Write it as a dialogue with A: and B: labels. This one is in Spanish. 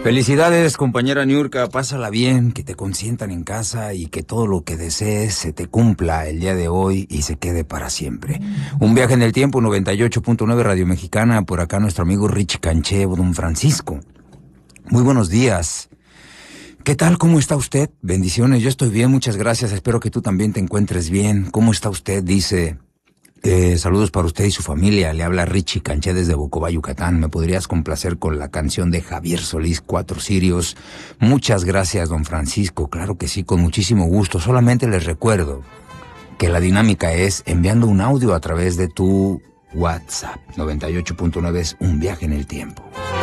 A: Felicidades, compañera Niurka, pásala bien, que te consientan en casa y que todo lo que desees se te cumpla el día de hoy y se quede para siempre. Un viaje en el tiempo, 98.9 Radio Mexicana, por acá nuestro amigo Rich Canchevo, don Francisco. Muy buenos días. ¿Qué tal? ¿Cómo está usted? Bendiciones, yo estoy bien, muchas gracias, espero que tú también te encuentres bien. ¿Cómo está usted? Dice... saludos para usted y su familia. Le habla Richie Canché desde Bocobá, Yucatán. ¿Me podrías complacer con la canción de Javier Solís, Cuatro Cirios? Muchas gracias, don Francisco. Claro que sí, con muchísimo gusto. Solamente les recuerdo que la dinámica es enviando un audio a través de tu WhatsApp. 98.9 es un viaje en el tiempo.